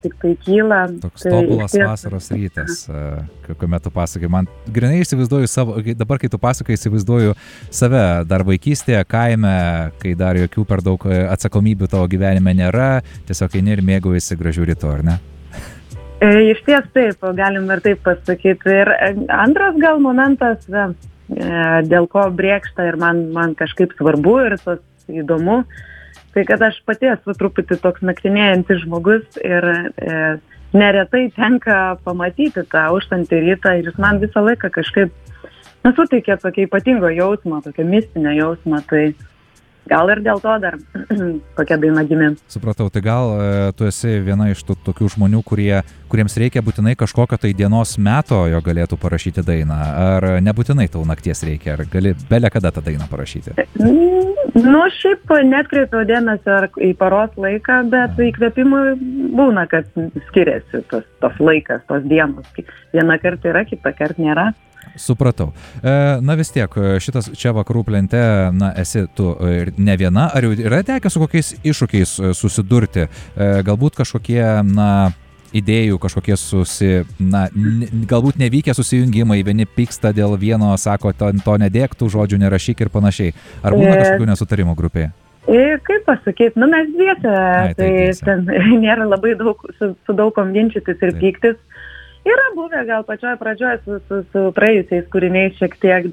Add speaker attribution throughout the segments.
Speaker 1: tik tai kyla.
Speaker 2: Toks tobulas vasaros rytas, kuomet tu pasakai. Man grinai įsivaizduoju savo, dabar kai tu pasakai, įsivaizduoju save dar vaikystėje, kaime, kai dar jokių per daug atsakomybių tavo gyvenime nėra, tiesiog eini ir mėgaujasi gražių rytų, ar ne?
Speaker 1: Iš ties taip, galim ir taip pasakyti. Ir antras gal momentas, dėl ko Brėkšta ir man kažkaip svarbu ir tas įdomu, tai kad aš pati esu truputį toks naktinėjantis žmogus ir neretai tenka pamatyti tą auštantį rytą ir jis man visą laiką kažkaip suteikia tokį ypatingo jausmą, tokį mistinę jausmą, tai gal ir dėl to dar tokia daina gimė.
Speaker 2: Supratau, tai gal tu esi viena iš tų tokių žmonių, kuriems reikia būtinai kažkokio tai dienos meto, jo galėtų parašyti dainą, ar nebūtinai tau nakties reikia, ar gali bele kada tą dainą parašyti?
Speaker 1: Šiaip netkreipiau dėmesio į paros laiką, bet įkvėpimui būna, kad skiriasi tos laikas, tos dienos. Vieną kartą yra, kitą kartą nėra.
Speaker 2: Supratau. Na vis tiek, šitas čia Vakarų plente, esi tu ne viena, ar jau yra tekę su kokiais iššūkiais susidurti? Galbūt kažkokie, idėjų, kažkokie galbūt nevykę susijungimai, vieni pyksta dėl vieno, sako, to nedėk, tų žodžių nerašyk ir panašiai. Ar būna kažkokių nesutarimų grupėje?
Speaker 1: Kaip pasakyti, mes dviese, tai ten nėra labai daug, su daugom ginčytis ir pyktis. Yra buvę gal pačioj pradžioje su praėjusiais kūriniais šiek tiek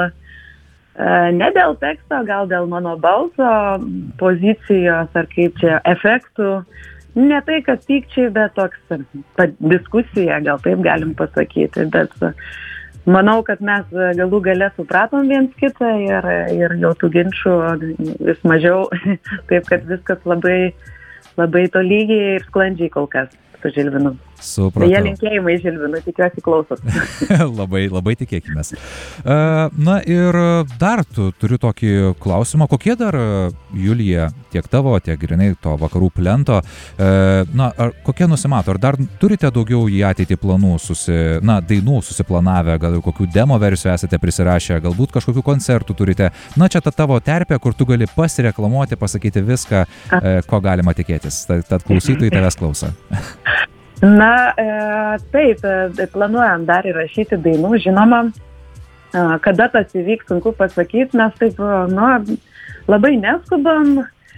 Speaker 1: ne dėl teksto, gal dėl mano balso pozicijos ar kaip čia efektų. Ne tai, kad pykčiai, bet toks diskusija, gal taip galim pasakyti. Bet manau, kad mes galų gale supratom viens kitą ir jau tų ginčų vis mažiau. Taip, kad viskas labai, labai tolygiai ir sklandžiai kol kas su Žilvinu.
Speaker 2: Supratau.
Speaker 1: Jie linkėjimai Žilvinui, tikiuosi klausos.
Speaker 2: Labai tikėkimės. Na ir dar turiu tokį klausimą. Kokie dar, Julija, tiek tavo, tiek grinai to Vakarų plento, kokie nusimato? Ar dar turite daugiau į ateitį planų, dainų susiplanavę, gal ir kokių demo versijų esate prisirašę, galbūt kažkokių koncertų turite? Čia ta tavo terpė, kur tu gali pasireklamuoti, pasakyti viską, ko galima tikėtis. Tad klausytojai tavęs klauso.
Speaker 1: Taip, planuojam dar įrašyti dainų, žinoma, kada tas įvyks, sunku pasakyti, mes taip, labai neskubam,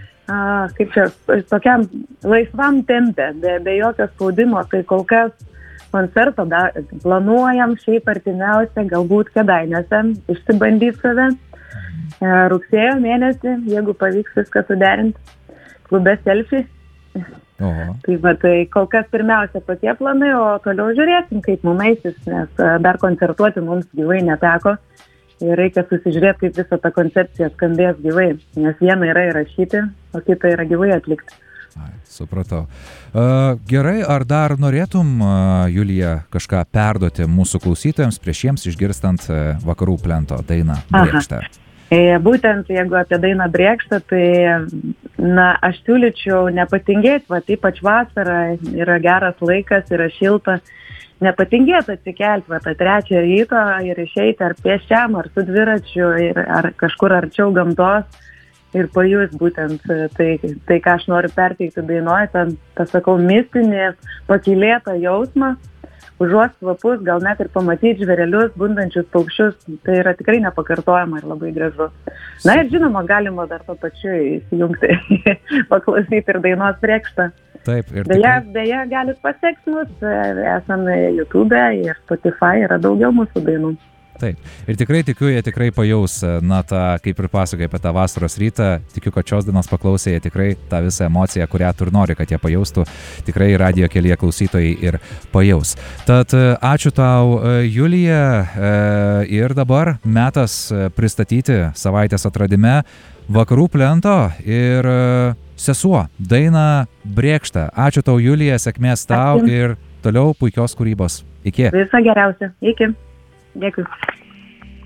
Speaker 1: tokiam laisvam tempe, be jokio spaudimo, tai kol kas koncertą planuojam šiaip artimiausia, galbūt Kėdainiuose, išsibandyti save, rugsėjo mėnesį, jeigu pavyks viską suderinti, klube Selfie. Tai kol kas pirmiausia tokie planai, o toliau žiūrėsim, kaip mums eisis, nes dar koncertuoti mums gyvai neteko ir reikia susižiūrėti, kaip visą tą koncepciją skambės gyvai, nes viena yra įrašyti, o kita yra gyvai atlikti.
Speaker 2: Supratau. Gerai, ar dar norėtum, Julija, kažką perduoti mūsų klausytojams prieš jiems išgirstant Vakarų plento dainą Brėkšta?
Speaker 1: Būtent, jeigu apie dainą Brėkšta, tai aš siūlyčiau nepatingėti, ypač vasarą yra geras laikas, yra šilta, nepatingėti atsikelti tą 3 ryto ir išeiti ar pėsčiam, ar su dviračiu, ar kažkur arčiau gamtos ir pajus būtent tai, ką aš noriu perteikti dainuoju, tą sakau, mistinį, pakylėtą jausmą, užuost kvapus, gal net ir pamatyti žvėrelius, bundančius paukščius, tai yra tikrai nepakartojama ir labai gražu. Ir žinoma, galima dar to pačiu įsijungti, paklausyti ir dainos Brėkšta.
Speaker 2: Taip, ir
Speaker 1: beje, galit pasiekti mus, esame YouTube ir Spotify, yra daugiau mūsų dainų.
Speaker 2: Taip, ir tikrai tikiu, jie tikrai pajaus, kaip ir pasakai apie tą vasaros rytą, tikiu, kad šios dienos paklausė, jie tikrai tą visą emociją, kurią tu ir nori, kad jie pajaustų, tikrai radijo kelyje klausytojai ir pajaus. Tad ačiū tau, Julija, ir dabar metas pristatyti savaitės atradime Vakarų plento ir Sesuo, dainą Brėkšta. Ačiū tau, Julija, sėkmės tau ir toliau puikios kūrybos. Iki.
Speaker 1: Viso geriausio. Iki. Dėkui.